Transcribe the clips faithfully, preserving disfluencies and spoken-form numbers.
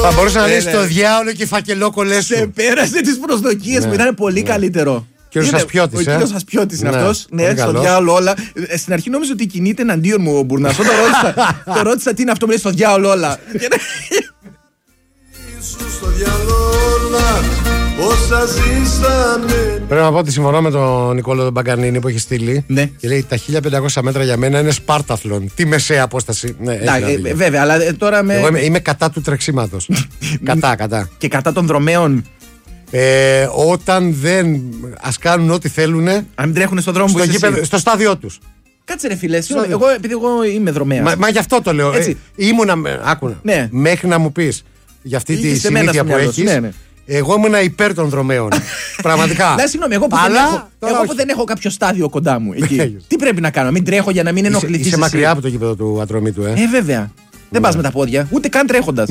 Θα μπορούσε να λέει στο διάολο και φακελόκολες σου. Σε πέρασε τις προσδοκίες μου, ήταν πολύ καλύτερο. Ο κύριος Ασπιώτης. Ο κύριος Ασπιώτης είναι ναι, αυτός. Ναι, στο διάολο όλα. Στην αρχή νόμιζα ότι κινείται εναντίον μου ο Μπουρνας. Όταν ρώτησα, το ρώτησα τι είναι αυτό, μου λέει στο διάολο όλα. Πρέπει να πω ότι συμφωνώ με τον Νικόλο τον Μπαγκανίνη που έχει στείλει. Ναι. Και λέει τα χίλια πεντακόσια μέτρα για μένα είναι σπάρταθλον. Τι μεσαία απόσταση. Ναι, Να, ε, βέβαια, αλλά ε, τώρα με. Εγώ είμαι, είμαι κατά του τρεξίματος. κατά, κατά. Και κατά των δρομέων. Ε, όταν δεν ας κάνουν ό,τι θέλουν. Αν μην τρέχουν στον δρόμο στο, που γήπεδο, στο στάδιο τους. Κάτσε ρε φίλε, εγώ, επειδή εγώ είμαι δρομέας. Μα, μα γι' αυτό το λέω. Ε, ήμουνα, άκουνα, ναι. μέχρι να μου πεις για αυτή τη συνήθεια που έχεις. Ναι, ναι. Εγώ ήμουν υπέρ των δρομέων. Πραγματικά. Ναι, συγγνώμη, εγώ που, Αλλά, δεν, έχω, εγώ που δεν έχω κάποιο στάδιο κοντά μου εκεί. Τι πρέπει να κάνω, μην τρέχω για να μην ενοχληθείς. Είσαι, είσαι μακριά από το γήπεδο του Ατρομήτου, ε. Ε, βέβαια. Ναι. Δεν πας με τα πόδια, ούτε καν τρέχοντας.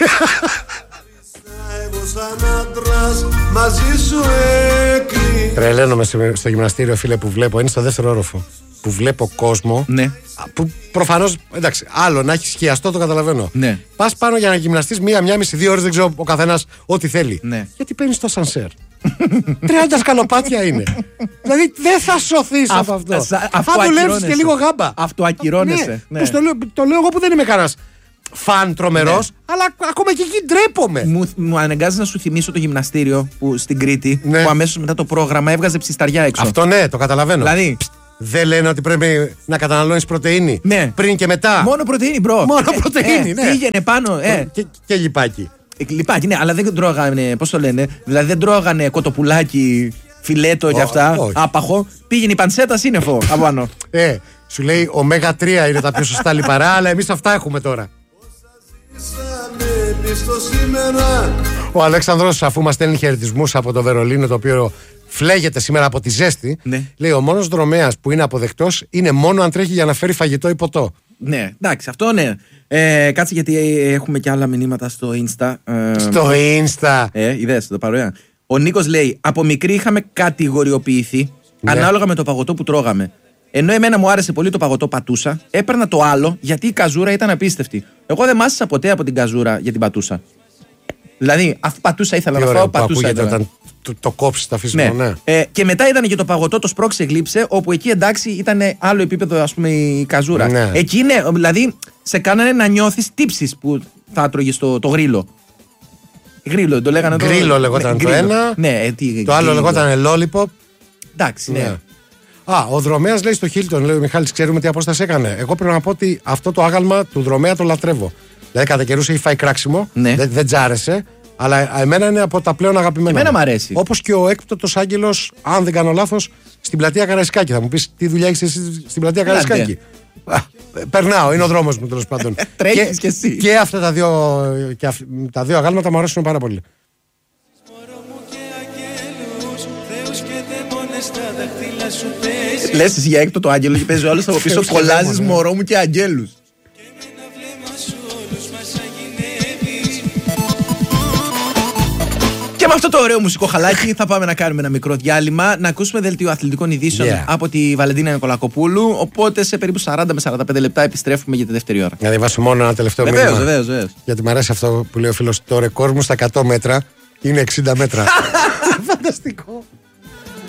Τρελαίνομαι στο γυμναστήριο, φίλε, που βλέπω. Είναι στο δεύτερο όροφο. Που βλέπω κόσμο. Ναι. Που προφανώς, εντάξει, άλλο να έχει σκιαστό, το καταλαβαίνω. Ναι. Πας πάνω για να γυμναστείς μία, μία μισή, δύο ώρες, δεν ξέρω ο καθένας ό,τι θέλει. Ναι. Γιατί παίρνεις στο σανσέρ. τριάντα σκαλοπάτια είναι. Δηλαδή δεν θα σωθείς από αυτό. Θα δουλεύεις και λίγο γάμπα. Αυτοακυρώνεσαι. Ναι. Ναι. Το, λέω, το λέω εγώ που δεν είμαι κανένας φαν τρομερός, ναι. Αλλά ακόμα και εκεί ντρέπομαι. Μου, μου αναγκάζει να σου θυμίσω το γυμναστήριο που, στην Κρήτη, ναι. Που αμέσως μετά το πρόγραμμα έβγαζε ψισταριά έξω. Αυτό ναι, το καταλαβαίνω. Δηλαδή. Δεν λένε ότι πρέπει να καταναλώνεις πρωτεΐνη, ναι. Πριν και μετά. Μόνο πρωτεΐνη, μπρο. Μόνο πρωτεΐνη, ε, ναι. Πήγαινε πάνω, ε. Και, και λιπάκι. Ε, λιπάκι, ναι, αλλά δεν τρώγανε, πώς το λένε, δηλαδή δεν τρώγανε κοτοπουλάκι, φιλέτο και αυτά, oh, άπαχο. Πήγαινε η πανσέτα σύννεφο από πάνω. Ε, σου λέει ωμέγα τρία είναι τα πιο σωστά λιπαρά, αλλά εμείς αυτά έχουμε τώρα. Ο Αλέξανδρος, αφού μας στέλνει χαιρετισμούς από το Βερολίνο, το οποίο φλέγεται σήμερα από τη ζέστη, ναι. Λέει ο μόνος δρομέας που είναι αποδεκτός είναι μόνο αν τρέχει για να φέρει φαγητό ή ποτό. Ναι, εντάξει, αυτό ναι. Ε, κάτσε γιατί έχουμε και άλλα μηνύματα στο Insta. Ε, στο Insta. Ε, είδες, το παρέα. Ο Νίκος λέει: από μικρή είχαμε κατηγοριοποιηθεί, ναι. Ανάλογα με το παγωτό που τρώγαμε. Ενώ εμένα μου άρεσε πολύ το παγωτό πατούσα, έπαιρνα το άλλο γιατί η καζούρα ήταν απίστευτη. Εγώ δεν μάσησα ποτέ από την καζούρα για την πατούσα. Δηλαδή, αυτή πατούσα ήθελα τι να ωραίο, φάω, πατούσα ήθελα. Όταν το, το κόψει τα αφήσιμο, ναι. ναι. Ε, και μετά ήταν και το παγωτό, το σπρώξε γλύψε, όπου εκεί εντάξει ήταν άλλο επίπεδο, ας πούμε, η καζούρα. Ναι. Εκεί είναι, δηλαδή, σε κάνανε να νιώθεις τύψεις που θα έτρωγες το, το γρίλο. Γρίλο, το λέγανε. Γρίλο το... λεγόταν ναι, το ένα. Ναι, ε, τι, το άλλο λεγόταν lollipop. Εντάξει, ναι. ναι. Α, ο δρομέας λέει στο Χίλτον, λέει ο Μιχάλης, ξέρουμε τι απόσταση έκανε. Εγώ πρέπει να πω ότι αυτό το άγαλμα του δρομέα το λατρεύω. Δηλαδή, κατά καιρούς έχει φάει κράξιμο, ναι. δεν, δεν τζάρεσε, αλλά εμένα είναι από τα πλέον αγαπημένα. Εμένα μου αρέσει. Όπως και ο έκπτωτος άγγελος, αν δεν κάνω λάθος, στην πλατεία Καραϊσκάκη. Θα μου πεις τι δουλειά έχεις εσύ στην πλατεία Καραϊσκάκη. Περνάω, είναι ο δρόμος μου τέλος πάντων. Τρέχεις κι εσύ. Και αυτά τα δύο, και αυ, τα δύο αγάλματα μου αρέσουν πάρα πολύ. Λες εσύ για έκτο το άγγελο και παίζει όλος από πίσω, κολλάζεις μωρό μου και αγγέλους. Και με αυτό το ωραίο μουσικό χαλάκι θα πάμε να κάνουμε ένα μικρό διάλειμμα, να ακούσουμε δελτίο αθλητικών ειδήσεων yeah. από τη Βαλεντίνα Νικολακοπούλου. Οπότε σε περίπου σαράντα με σαράντα πέντε λεπτά επιστρέφουμε για τη δεύτερη ώρα. Να διαβάσω μόνο ένα τελευταίο βεβαίως, μήνυμα. Βεβαίως, βεβαίως. Γιατί μου αρέσει αυτό που λέει ο φίλος. Το ρεκόρ μου στα εκατό μέτρα είναι εξήντα μέτρα. Φανταστικό.